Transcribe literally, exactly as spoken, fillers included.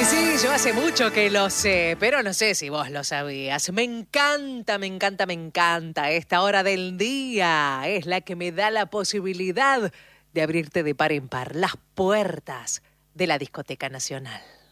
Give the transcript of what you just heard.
Sí, yo hace mucho que lo sé, pero no sé si vos lo sabías. Me encanta, me encanta, me encanta. Esta hora del día es la que me da la posibilidad de abrirte de par en par las puertas de la Discoteca Nacional.